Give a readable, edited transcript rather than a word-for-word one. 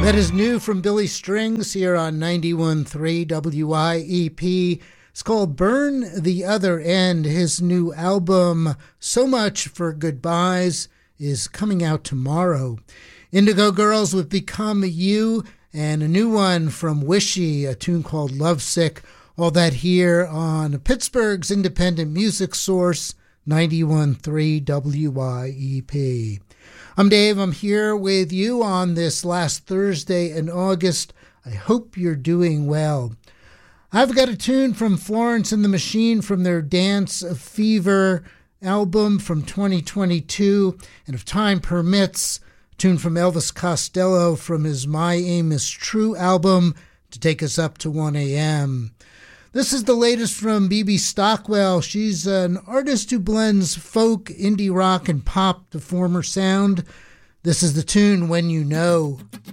That is new from Billy Strings here on 91.3 WIEP. It's called Burn the Other End. His new album, So Much for Goodbyes, is coming out tomorrow. Indigo Girls with Become You, and a new one from Wishy, a tune called Lovesick. All that here on Pittsburgh's independent music source, 91.3 WIEP. I'm Dave. I'm here with you on this last Thursday in August. I hope you're doing well. I've got a tune from Florence and the Machine from their Dance Fever album from 2022. And if time permits, a tune from Elvis Costello from his My Aim is True album to take us up to 1 a.m. This is the latest from Bibi Stockwell. She's an artist who blends folk, indie rock, and pop to form her sound. This is the tune When You Know.